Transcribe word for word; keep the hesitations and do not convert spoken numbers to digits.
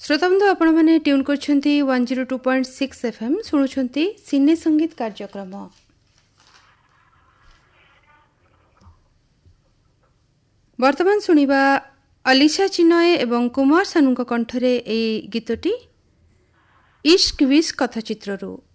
श्रोताबंधु आपण मैंने tune करछंती one zero two point six FM शुणुछंती सिने संगीत कार्यक्रम। वर्तमान सुनिबा अलिशा चिनय एवं कुमार सानू कंठरे ए गीतटी इश्क विश कथाचित्ररू।